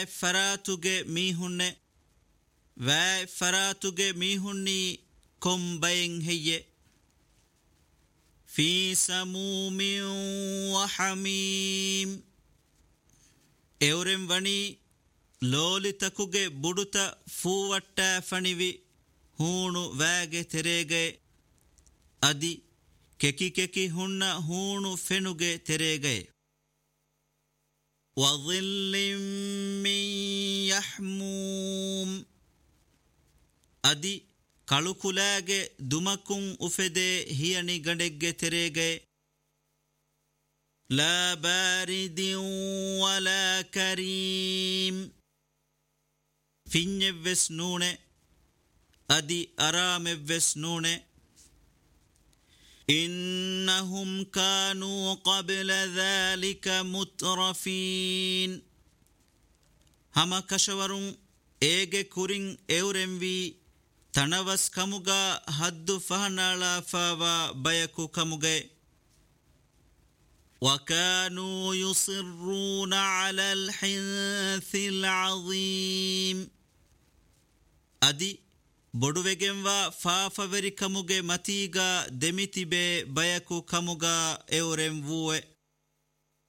فراتوگه میهنه و فراتوگه میهنی کمبین هیه في سموم وحميم اورم وني لولتكوگه بودتا فووٹا فنیوی هونو واگه تريگه ادي ككي ككي هن هونو فنوگه تريگه وظل من يحموم ادي කළුකුලෑගේ දුමකුන් උෆෙදේ හියනි ගඩෙක්ගේ තෙරේගේ ලා බාරිදින් වලා කරීම් ෆින්නෙව්වෙස් නූනේ අදි අරාමෙව්වෙස් නූනේ ඉන්නහුම් කානූ qabla ذلك මුත්රෆීන් හම කෂවරුන් ඒගේ කුරින් එවුරෙන්වී තනවස් කමුගා හද්දු ෆහනාලා ෆාවා බයකු කමුගේ وكانوا يصرون على الحنث العظيم أدي بودوغنوا فافوري كموغي متيغا دميتيبه بيكو كموغا اورم ووه